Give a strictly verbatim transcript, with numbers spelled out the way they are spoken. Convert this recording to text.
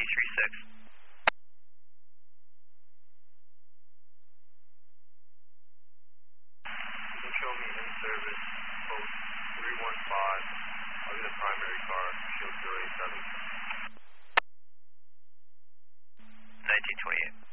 three six. You can show me in service, post three one five. I'll be the primary car, shield zero eight seven. nineteen twenty-eight.